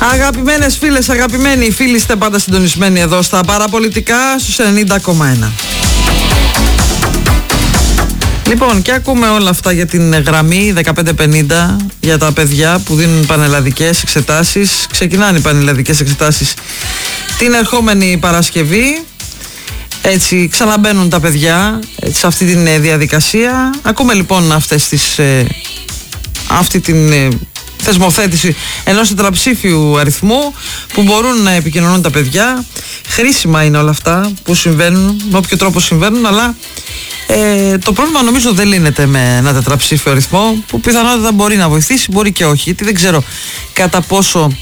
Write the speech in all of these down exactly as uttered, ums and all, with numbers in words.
Αγαπημένες φίλες, αγαπημένοι φίλοι, είστε πάντα συντονισμένοι εδώ στα παραπολιτικά στους ενενήντα κόμμα ένα. Λοιπόν, και ακούμε όλα αυτά για την γραμμή δεκαπέντε πενήντα για τα παιδιά που δίνουν πανελλαδικές εξετάσεις. Ξεκινάνε οι πανελλαδικές εξετάσεις την ερχόμενη Παρασκευή. Έτσι ξαναμπαίνουν τα παιδιά έτσι, σε αυτή τη διαδικασία. Ακούμε λοιπόν αυτές τις, ε, αυτή την ε, θεσμοθέτηση ενός τετραψήφιου αριθμού που μπορούν να επικοινωνούν τα παιδιά. Χρήσιμα είναι όλα αυτά που συμβαίνουν, με όποιο τρόπο συμβαίνουν, αλλά ε, το πρόβλημα νομίζω δεν λύνεται με ένα τετραψήφιο αριθμό που πιθανότατα μπορεί να βοηθήσει, μπορεί και όχι, γιατί δεν ξέρω κατά πόσο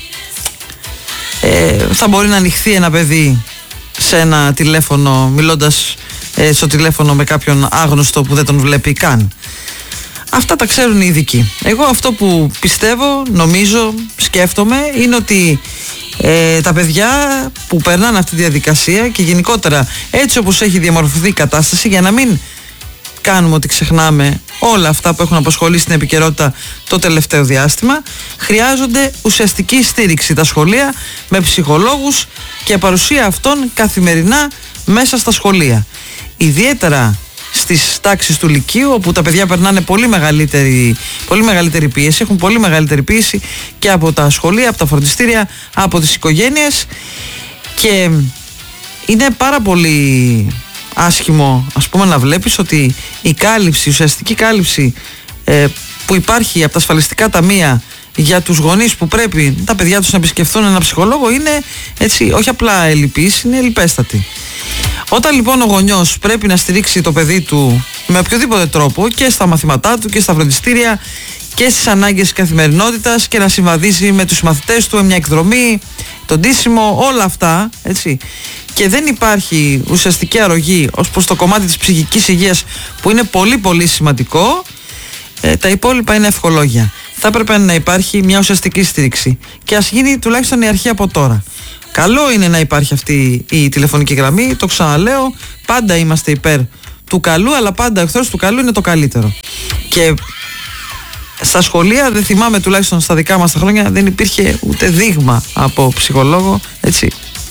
ε, θα μπορεί να ανοιχθεί ένα παιδί σε ένα τηλέφωνο, μιλώντας ε, στο τηλέφωνο με κάποιον άγνωστο που δεν τον βλέπει καν. Αυτά τα ξέρουν οι ειδικοί. Εγώ αυτό που πιστεύω, νομίζω, σκέφτομαι είναι ότι ε, τα παιδιά που περνάνε αυτή τη διαδικασία και γενικότερα έτσι όπως έχει διαμορφωθεί η κατάσταση, για να μην κάνουμε ότι ξεχνάμε όλα αυτά που έχουν απασχολήσει την επικαιρότητα το τελευταίο διάστημα, χρειάζονται ουσιαστική στήριξη τα σχολεία με ψυχολόγους και παρουσία αυτών καθημερινά μέσα στα σχολεία. Ιδιαίτερα στις τάξεις του Λυκείου, όπου τα παιδιά περνάνε πολύ μεγαλύτερη, πολύ μεγαλύτερη πίεση, έχουν πολύ μεγαλύτερη πίεση και από τα σχολεία, από τα φροντιστήρια, από τις οικογένειες, και είναι πάρα πολύ άσχημο, ας πούμε, να βλέπεις ότι η κάλυψη, η ουσιαστική κάλυψη ε, που υπάρχει από τα ασφαλιστικά ταμεία για τους γονείς που πρέπει τα παιδιά τους να επισκεφθούν ένα ψυχολόγο είναι έτσι, όχι απλά ελλειπής, είναι ελλειπέστατη. Όταν λοιπόν ο γονιός πρέπει να στηρίξει το παιδί του με οποιοδήποτε τρόπο και στα μαθήματά του και στα φροντιστήρια και στις ανάγκες της καθημερινότητας και να συμβαδίζει με τους μαθητές του, με μια εκδρομή, τον ντύσιμο, όλα αυτά, έτσι, και δεν υπάρχει ουσιαστική αρρωγή ως προς το κομμάτι της ψυχικής υγείας που είναι πολύ πολύ σημαντικό, ε, τα υπόλοιπα είναι ευχολόγια. Θα έπρεπε να υπάρχει μια ουσιαστική στήριξη και ας γίνει τουλάχιστον η αρχή από τώρα. Καλό είναι να υπάρχει αυτή η τηλεφωνική γραμμή, το ξαναλέω, πάντα είμαστε υπέρ του καλού, αλλά πάντα εχθρός του καλού είναι το καλύτερο. Και στα σχολεία, δεν θυμάμαι, τουλάχιστον στα δικά μας τα χρόνια, δεν υπήρχε ούτε δείγμα από ψυχολόγο, έτσι.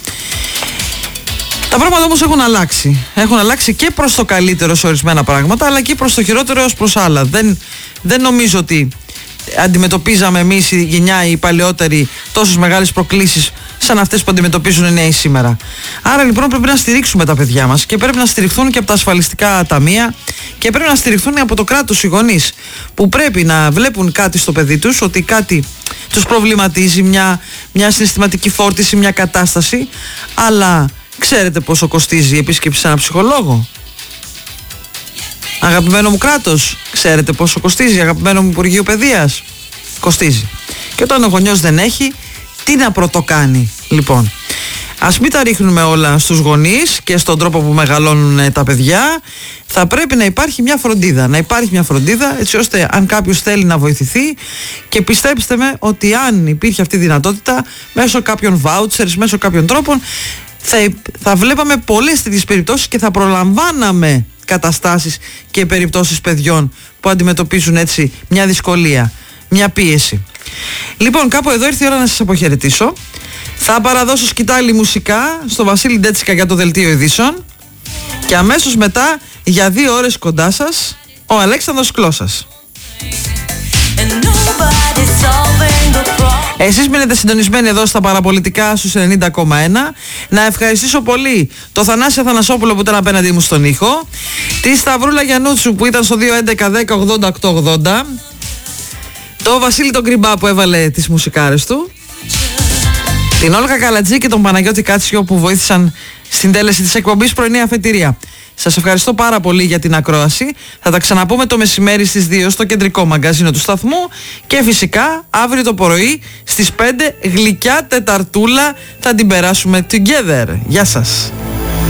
Τα πράγματα όμως έχουν αλλάξει. Έχουν αλλάξει και προς το καλύτερο σε ορισμένα πράγματα, αλλά και προς το χειρότερο έως προς άλλα. Δεν, δεν νομίζω ότι αντιμετωπίζαμε εμείς η γενιά, οι παλαιότεροι, τόσες μεγάλες προκλήσεις σαν αυτές που αντιμετωπίζουν οι νέοι σήμερα. Άρα λοιπόν πρέπει να στηρίξουμε τα παιδιά μας και πρέπει να στηριχθούν και από τα ασφαλιστικά ταμεία και πρέπει να στηριχθούν από το κράτος οι γονείς, που πρέπει να βλέπουν κάτι στο παιδί τους, ότι κάτι τους προβληματίζει, μια, μια συναισθηματική φόρτιση, μια κατάσταση. Αλλά ξέρετε πόσο κοστίζει η επίσκεψη σε ένα ψυχολόγο? Αγαπημένο μου κράτος, ξέρετε πόσο κοστίζει? Αγαπημένο μου Υπουργείο Παιδείας, κοστίζει. Και όταν ο γονιός δεν έχει, τι να πρωτοκάνει? Λοιπόν, ας μην τα ρίχνουμε όλα στους γονείς και στον τρόπο που μεγαλώνουν τα παιδιά. Θα πρέπει να υπάρχει μια φροντίδα, να υπάρχει μια φροντίδα έτσι ώστε αν κάποιος θέλει να βοηθηθεί, και πιστέψτε με ότι αν υπήρχε αυτή η δυνατότητα μέσω κάποιων vouchers, μέσω κάποιων τρόπων, θα, θα βλέπαμε πολλές τέτοιες περιπτώσεις και θα προλαμβάναμε καταστάσεις και περιπτώσεις παιδιών που αντιμετωπίζουν έτσι μια δυσκολία, μια πίεση. Λοιπόν, κάπου εδώ ήρθε η ώρα να σας αποχαιρετήσω. Θα παραδώσω σκητάλη μουσικά στο Βασίλη Ντέτσικα για το δελτίο ειδήσεων και αμέσως μετά, για δύο ώρες κοντά σας, ο Αλέξανδρος Κλώσας. Εσείς μείνετε συντονισμένοι εδώ στα παραπολιτικά στους ενενήντα κόμμα ένα. Να ευχαριστήσω πολύ το Θανάση Αθανασόπουλο που ήταν απέναντί μου στον ήχο, τη Σταυρούλα Γιαννούτσου που ήταν στο δύο έντεκα δέκα ογδόντα οκτώ ογδόντα, το Βασίλη τον Κρυμπά που έβαλε τις μουσικάρες του, την Όλγα Καλατζή και τον Παναγιώτη Κάτσιο που βοήθησαν στην τέλεση της εκπομπής Πρωινή Αφετηρία. Σας ευχαριστώ πάρα πολύ για την ακρόαση. Θα τα ξαναπούμε το μεσημέρι στις δύο στο κεντρικό μαγκαζίνο του σταθμού και φυσικά αύριο το πρωί στις πέντε γλυκιά τεταρτούλα θα την περάσουμε together. Γεια σας.